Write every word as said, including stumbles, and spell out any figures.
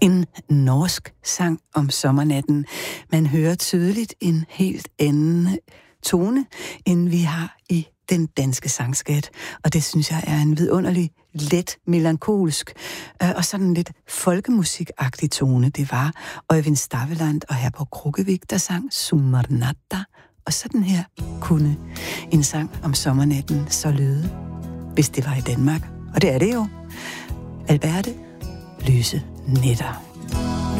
En norsk sang om sommernatten. Man hører tydeligt en helt anden tone, end vi har i den danske sangskat. Og det synes jeg er en vidunderlig, let melankolsk øh, og sådan lidt folkemusikagtig tone. Det var Øyvind Stavland og Herborg Krukkevik, der sang Sommarnatta. Og sådan her kunne en sang om sommernatten så lyde, hvis det var i Danmark. Og det er det jo. Alberte, lyse nætter.